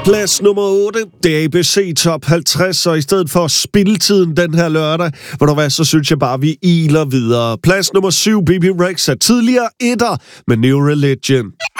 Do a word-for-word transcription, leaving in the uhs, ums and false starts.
Plads nummer otte, det er A B C Top halvtreds, og i stedet for spilletiden den her lørdag, hvor du hvad, så synes jeg bare, vi iler videre. Plads nummer syv, B B Rexa, tidligere etter med New Religion.